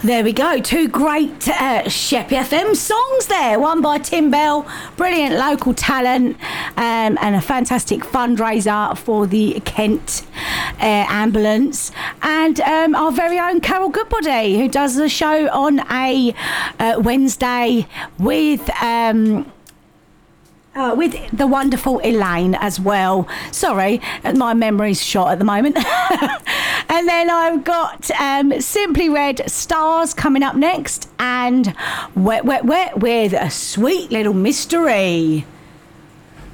There we go. Two great Shep FM songs there. One by Tim Bell, brilliant local talent, and a fantastic fundraiser for the Kent Ambulance. And our very own Carol Goodbody, who does the show on a Wednesday with the wonderful Elaine as well. Sorry, my memory's shot at the moment. And then I've got Simply Red Stars coming up next, and Wet Wet Wet with a sweet little mystery.